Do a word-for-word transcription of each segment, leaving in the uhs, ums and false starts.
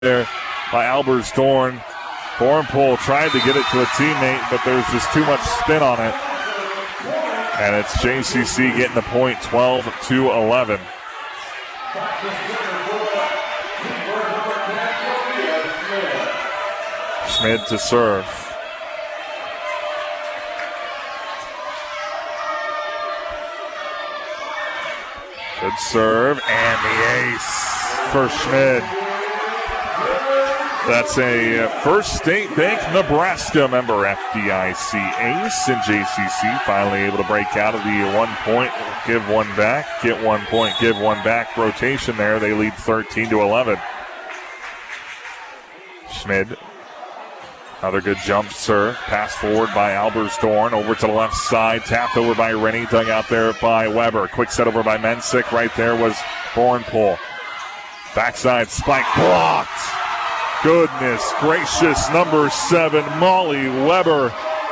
there by Albers Dorn. Bornpole tried to get it to a teammate, but there's just too much spin on it. And it's J C C getting the point, twelve to eleven. Schmid to serve. Good serve, and the ace for Schmid. That's a First State Bank Nebraska member, F D I C ace, and J C C finally able to break out of the one point, give one back, get one point, give one back rotation there. They lead thirteen to eleven. Schmid, another good jump serve, pass forward by Albers Dorn, over to the left side, tapped over by Rennie, dug out there by Weber. Quick set over by Mensick, right there was Bornpole. Backside spike blocked. Goodness gracious, number seven, Molly Weber.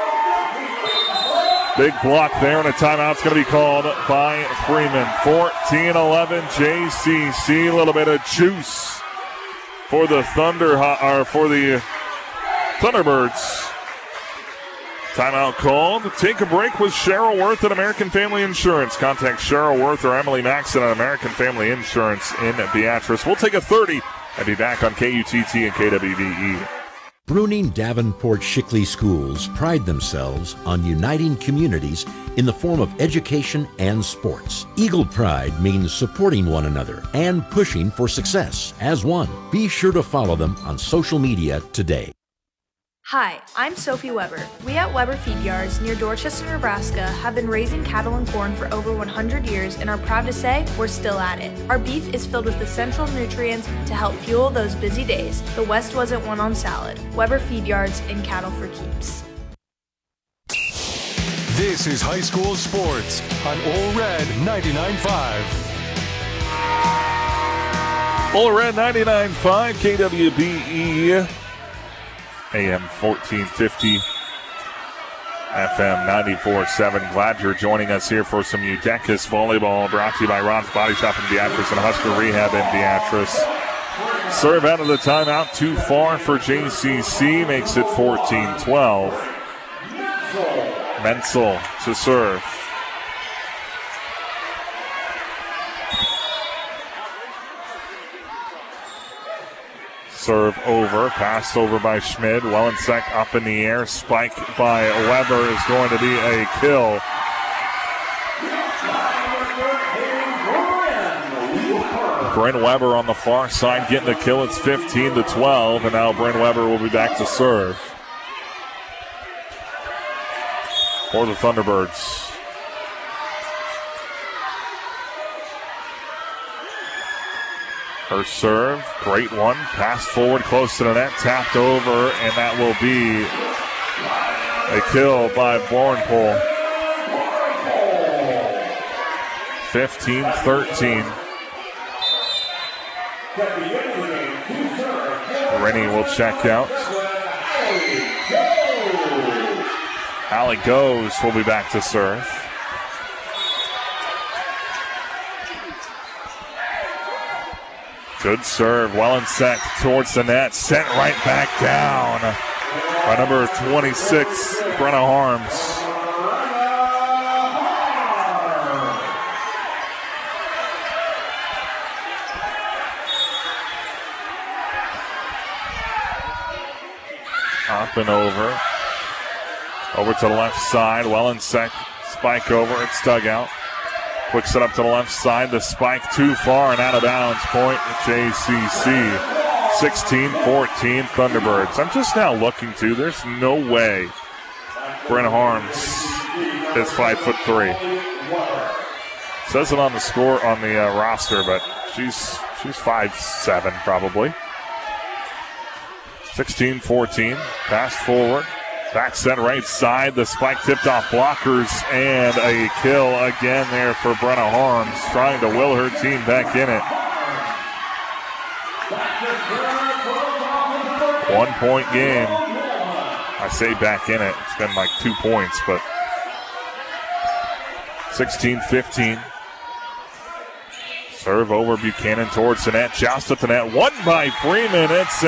Big block there, and a timeout's going to be called by Freeman. fourteen eleven, J C C. A little bit of juice for the Thunder, or for the Thunderbirds. Timeout called. Take a break with Cheryl Worth at American Family Insurance. Contact Cheryl Worth or Emily Maxon at American Family Insurance in Beatrice. We'll take a thirty and be back on K U T T and K W V E. Bruning Davenport Shickley schools pride themselves on uniting communities in the form of education and sports. Eagle Pride means supporting one another and pushing for success as one. Be sure to follow them on social media today. Hi, I'm Sophie Weber. We at Weber Feed Yards near Dorchester, Nebraska have been raising cattle and corn for over one hundred years and are proud to say we're still at it. Our beef is filled with essential nutrients to help fuel those busy days. The West wasn't won on salad. Weber Feed Yards and cattle for keeps. This is high school sports on Ole Red ninety-nine point five. Ole Red ninety-nine point five, K W B E. A M fourteen fifty, F M ninety-four point seven. Glad you're joining us here for some Udecus volleyball, brought to you by Ron's Body Shop in Beatrice and Husker Rehab in Beatrice. Serve out of the timeout, too far for J C C, makes it fourteen twelve. Menzel to serve. Serve over, passed over by Schmid. Wellenseck up in the air. Spike by Weber is going to be a kill. Bryn Weber on the far side getting the kill. It's fifteen to twelve, and now Bryn Weber will be back to serve for the Thunderbirds. Her serve, great one. Pass forward, close to the net, tapped over, and that will be a kill by Bornpole. fifteen thirteen. Rennie will check out. Allie goes, will be back to serve. Good serve, Wellenseck towards the net, sent right back down by number twenty-six, Brenna Harms. Up and over. Over to the left side, Wellenseck, spike over, it's dug out. Quick set up to the left side. The spike too far and out of bounds. Point J C C. sixteen fourteen Thunderbirds. I'm just now looking to. There's no way Brenna Harms is five foot three. Says it on the score on the uh, roster, but she's she's five seven probably. sixteen fourteen. Pass forward. Back set right side, the spike tipped off blockers, and a kill again there for Brenna Harms, trying to will her team back in it. One point game. I say back in it. It's been like two points, but sixteen fifteen. Serve over Buchanan towards the net. Joust at the net. Won by Freeman. It's